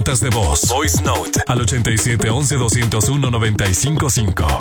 notas de voz. Voice Note al 8711-201-955.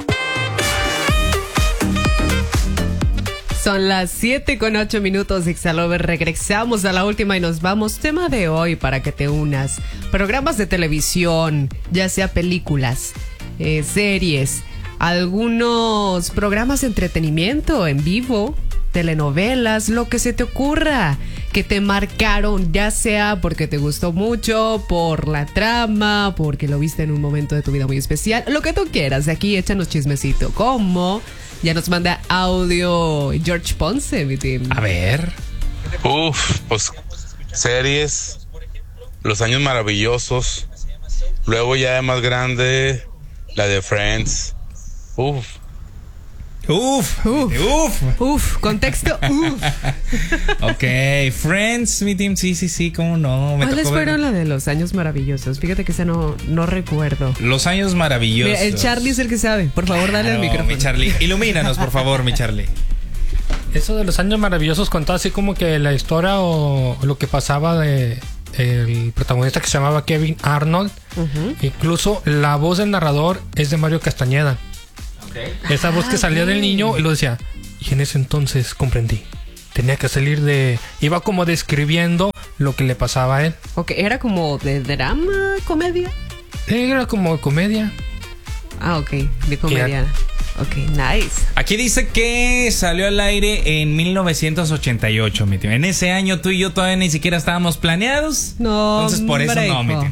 Son las 7:08 de Xalover. Regresamos a la última y nos vamos. Tema de hoy para que te unas. Programas de televisión, ya sea películas, series, algunos programas de entretenimiento en vivo, telenovelas, lo que se te ocurra, que te marcaron, ya sea porque te gustó mucho, por la trama, porque lo viste en un momento de tu vida muy especial, lo que tú quieras. Aquí échanos chismecito. ¿Cómo? Ya nos manda audio George Ponce, mi team. A ver. Pues series, Los Años Maravillosos. Luego ya de más grande, la de Friends. Contexto. Ok, Friends, mi team, sí, cómo no. ¿Cuáles fueron la de Los Años Maravillosos? Fíjate que esa no recuerdo. Los Años Maravillosos. Mira, el Charlie es el que sabe. Por favor, dale el micrófono. Mi Charlie, ilumínanos, por favor, mi Charlie. Eso de Los Años Maravillosos contó así como que la historia o lo que pasaba de el protagonista, que se llamaba Kevin Arnold. Incluso la voz del narrador es de Mario Castañeda. Esa voz que salía del niño y lo decía. Y en ese entonces comprendí. Tenía que salir de... Iba como describiendo lo que le pasaba a él. Ok, ¿era como de drama, comedia? Era como comedia. Ah, ok, de comedia. Ok, nice. Aquí dice que salió al aire en 1988, mi tío. En ese año tú y yo todavía ni siquiera estábamos planeados. No, entonces por eso no, mi tío.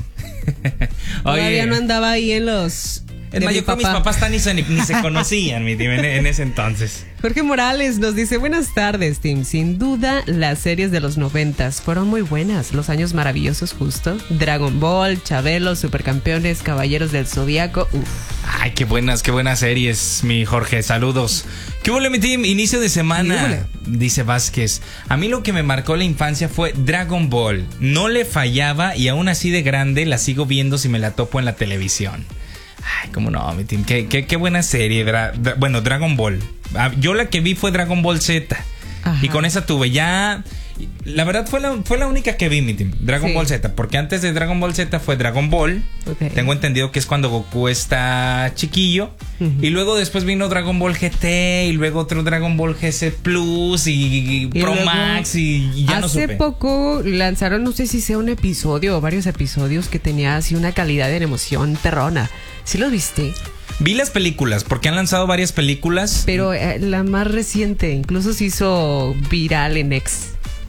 Todavía no andaba ahí en los... Es más, yo con mis papás ni se conocían, mi tío, en ese entonces. Jorge Morales nos dice: buenas tardes, Tim. Sin duda, las series de los 90s fueron muy buenas. Los Años Maravillosos, justo. Dragon Ball, Chabelo, Supercampeones, Caballeros del Zodiaco. Ay, qué buenas series, mi Jorge. Saludos. ¿Qué hubo, mi team? Inicio de semana, dice Vázquez. A mí lo que me marcó la infancia fue Dragon Ball. No le fallaba y aún así de grande la sigo viendo si me la topo en la televisión. Ay, cómo no, mi team. Qué buena serie. Bueno, Dragon Ball. Yo la que vi fue Dragon Ball Z. Ajá. Y con esa tuve ya... La verdad fue la única que vi, mi team. Dragon Ball Z. Porque antes de Dragon Ball Z fue Dragon Ball. Okay. Tengo entendido que es cuando Goku está chiquillo. Y luego después vino Dragon Ball GT. Y luego otro Dragon Ball GC Plus. Y Pro Max. Y ya no supe. Hace poco lanzaron, no sé si sea un episodio o varios episodios, que tenía así una calidad de emoción perrona. ¿Sí los viste? Vi las películas, porque han lanzado varias películas. Pero la más reciente incluso se hizo viral en X.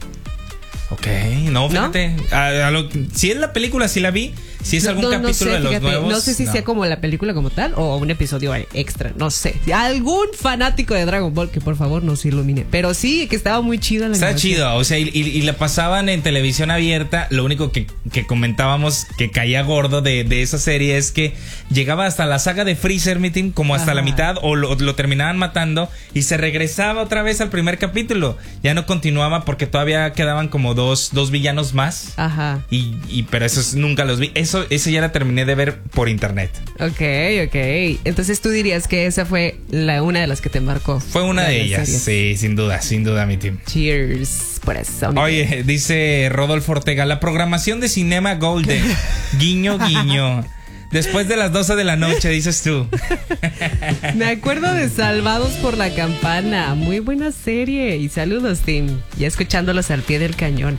Ok, no, fíjate. ¿No? Si es la película, sí la vi. Si es algún capítulo de los nuevos. No sé si sea como la película como tal o un episodio extra. No sé. Algún fanático de Dragon Ball que por favor nos ilumine. Pero sí, que estaba muy chido la Está chido, o sea, y la pasaban en televisión abierta. Lo único que comentábamos que caía gordo de esa serie es que llegaba hasta la saga de Freezer, meeting, como hasta la mitad, o lo terminaban matando y se regresaba otra vez al primer capítulo. Ya no continuaba porque todavía quedaban como dos villanos más. Ajá. Pero esos nunca los vi. Eso ya la terminé de ver por internet. Ok. Entonces tú dirías que esa fue una de las que te marcó. Fue una de ellas, sí, sin duda, mi team. Cheers por eso. Oye, dice Rodolfo Ortega, la programación de Cinema Golden. Guiño, guiño. Después de las 12 de la noche, dices tú. Me acuerdo de Salvados por la Campana. Muy buena serie. Y saludos, Tim. Ya escuchándolos al pie del cañón.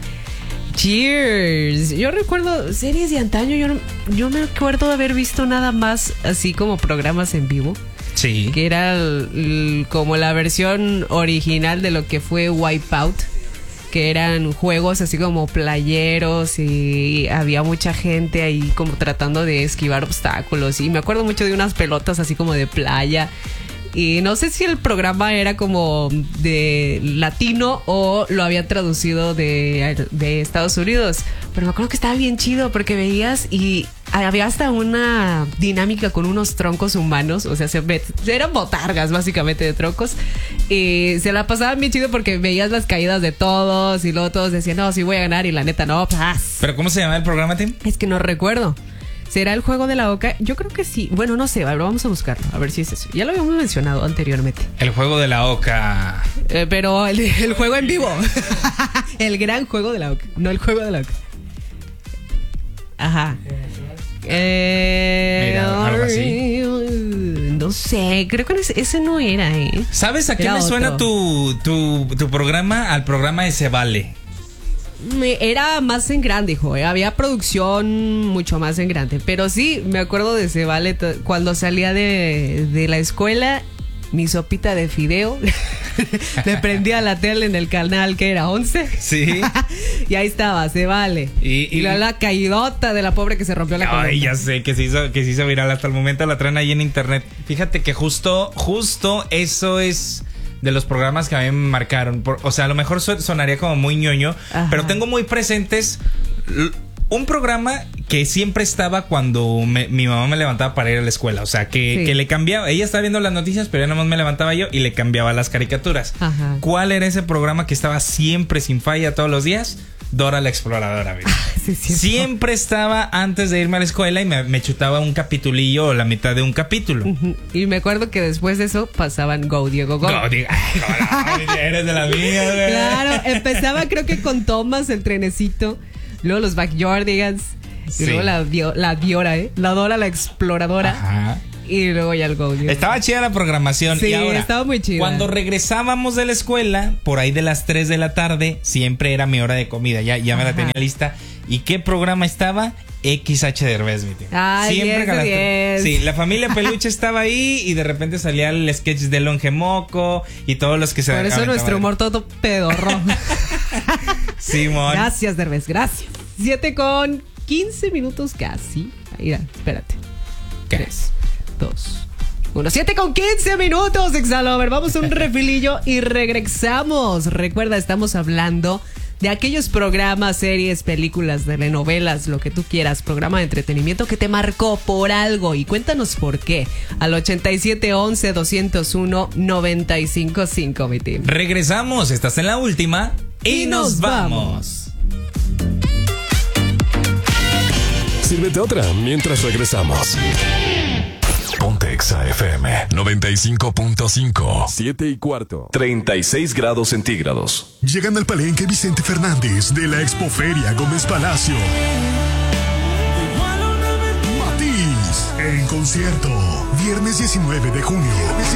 Cheers. Yo recuerdo series de antaño. Yo me acuerdo de haber visto nada más así como programas en vivo. Sí. Que era como la versión original de lo que fue Wipeout. Que eran juegos así como playeros y había mucha gente ahí como tratando de esquivar obstáculos. Y me acuerdo mucho de unas pelotas así como de playa. Y no sé si el programa era como de latino o lo habían traducido de Estados Unidos. Pero me acuerdo que estaba bien chido porque veías y había hasta una dinámica con unos troncos humanos. O sea, eran botargas básicamente de troncos. Y se la pasaban bien chido porque veías las caídas de todos y luego todos decían, no, sí voy a ganar y la neta no. ¡Paz! ¿Pero cómo se llama el programa, Tim? Es que no recuerdo. ¿Será el juego de la oca? Yo creo que sí. Bueno, no sé, vamos a buscarlo. A ver si es eso. Ya lo habíamos mencionado anteriormente. El juego de la oca. Pero el juego en vivo. El gran juego de la oca. No el juego de la oca. Ajá. Mira, algo así. No sé, creo que ese no era, ¿Sabes a qué Era me suena otro. tu programa? Al programa de Se Vale. Era más en grande, hijo. Había producción mucho más en grande. Pero sí, me acuerdo de ese vale cuando salía de la escuela, mi sopita de fideo. Le prendía la tele en el canal que era 11. Sí. Y ahí estaba, se vale. Y la caidota de la pobre que se rompió la columna. Ay, ya sé, que se hizo viral. Hasta el momento la traen ahí en internet. Fíjate que justo eso es de los programas que a mí me marcaron. O sea, a lo mejor sonaría como muy ñoño, ajá, pero tengo muy presentes un programa que siempre estaba cuando mi mamá me levantaba para ir a la escuela. O sea, que le cambiaba. Ella estaba viendo las noticias, pero ya nomás me levantaba yo y le cambiaba las caricaturas. Ajá. ¿Cuál era ese programa que estaba siempre sin falla todos los días? Dora la Exploradora. Sí, siempre estaba antes de irme a la escuela y me chutaba un capitulillo o la mitad de un capítulo. Y me acuerdo que después de eso pasaban Go Diego Go. Go Diego. Eres de la mía, güey. Claro, empezaba creo que con Thomas, el trenecito. Luego los Backyardigans. Y luego la Diora, la Dora la Exploradora. Ajá. Y luego ya el Go Diego. Estaba chida la programación. Sí, y ahora, estaba muy chida. Cuando regresábamos de la escuela, por ahí de las 3 de la tarde, siempre era mi hora de comida. Ya me la tenía lista. ¿Y qué programa estaba? XH Derbez, mi tío. Ay, siempre sí, la familia Peluche estaba ahí y de repente salía el sketch de Longemoco y todos los que se... Por eso nuestro humor todo pedorro. Simón. Gracias, Derbez, gracias. 7:15 casi. Mira, espérate. 3, 2, 1. 7:15, Exalover. Vamos a un refilillo y regresamos. Recuerda, estamos hablando de aquellos programas, series, películas, telenovelas, lo que tú quieras, programa de entretenimiento que te marcó por algo y cuéntanos por qué. Al 8711-201-955, mi team. Regresamos, estás en la última y nos vamos. Sírvete otra mientras regresamos. Ponte Exa FM 95.5. 7:15. 36 grados centígrados. Llegan al Palenque Vicente Fernández de la Expoferia Gómez Palacio. Matiz en concierto. Viernes 19 de junio.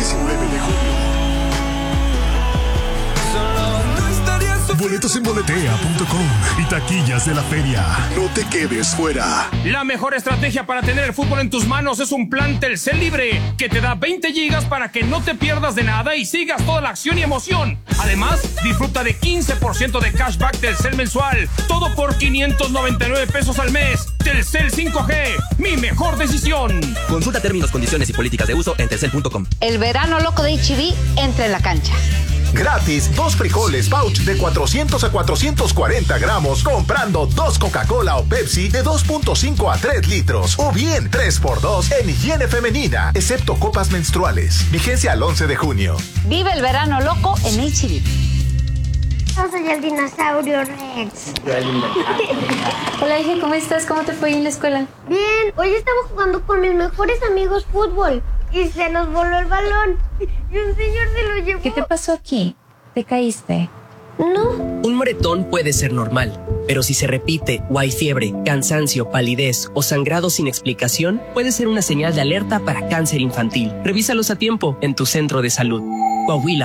Boletos en boletea.com y taquillas de la feria. No te quedes fuera. La mejor estrategia para tener el fútbol en tus manos es un plan Telcel Libre que te da 20 gigas para que no te pierdas de nada y sigas toda la acción y emoción. Además, disfruta de 15% de cashback Telcel mensual. Todo por 599 pesos al mes. Telcel 5G, mi mejor decisión. Consulta términos, condiciones y políticas de uso en telcel.com. El verano loco de HB entra en la cancha. Gratis, 2 frijoles pouch de 400 a 440 gramos comprando 2 Coca-Cola o Pepsi de 2.5 a 3 litros. O bien 3x2 en higiene femenina, excepto copas menstruales. Vigencia al 11 de junio. Vive el verano loco en HB. Yo soy el dinosaurio Rex. Hola, hija, ¿cómo estás? ¿Cómo te fue en la escuela? Bien, hoy estaba jugando con mis mejores amigos fútbol y se nos voló el balón y un señor se lo llevó. ¿Qué te pasó aquí? ¿Te caíste? No. Un moretón puede ser normal, pero si se repite o hay fiebre, cansancio, palidez o sangrado sin explicación, puede ser una señal de alerta para cáncer infantil. Revísalos a tiempo en tu centro de salud. Coahuila.